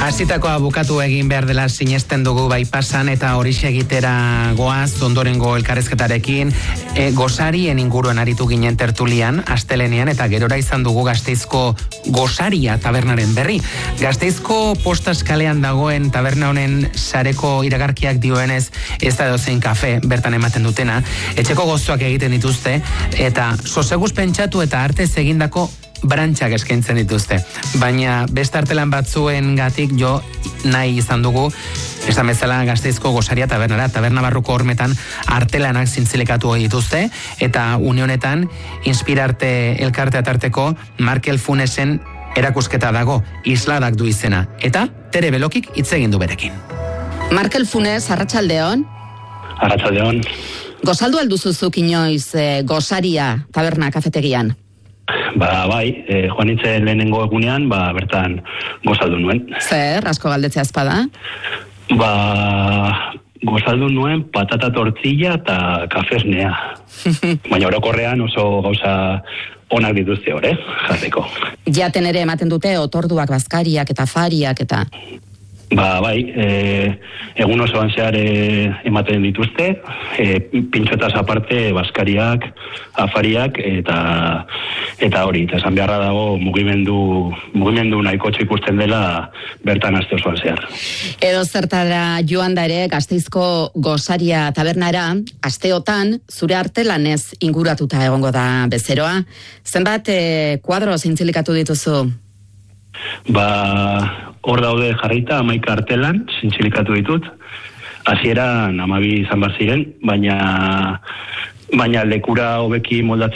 Hasitakoa bukatu egin behar dela sinesten dugu bai pasan eta horixe egitera goaz ondorengo elkarrezketarekin gosarien inguruan aritu ginen tertulian, astelenean eta gerora izan dugu Gasteizko Gosaria tabernaren berri. Gasteizko Postas kalean dagoen taberna honen sareko iragarkiak dioenez ez da edozein kafe bertan ematen dutena, etxeko gozoak egiten dituzte eta soseguz pentsatu eta artez egindako brantxak eskaintzen dituzte. Baina beste artelan batzuen gatik jo nahi izan dugu, esan bezala Gasteizko Gosaria tabernara, taberna barruko hormetan artelanak zintzilikatu dituzte, eta une honetan Inspirarte elkartea tarteko Markel Funesen erakusketa dago, Isladak du izena, eta Tere Belokik hitz egin du berekin. Markel Funes, arratsaldeon. Arratsaldeon. Gozaldu alduzuzuk inoiz Gosaria taberna kafetegian? Bai, joan nintzen lehenengo egunean, bertan gozaldu nuen. Zer, asko galdetzea ezpada? Gozaldu nuen patata tortilla eta kafesnea. Baina orokorrean oso gauza onak dituzte hor, jateko. Jaten ere ematen dute otorduak, bazkariak eta afariak eta... Bai, egun osoan zehar ematen dituzte, pintxotaz aparte bazkariak, afariak eta hori, eta esan beharra dago mugimendu nahiko ikusten dela bertan aste osoan zehar. Edo zertara joan da ere Gasteizko Gosaria tabernara, asteotan zure artelanez inguratuta egongo da bezeroa. Zenbat kuadro zintzilikatu dituzu? Hor daude jarrita 11 artelan, zintzilikatu ditut. Hasieran 12 izan bar ziren, baina lekura hobeki moldatzen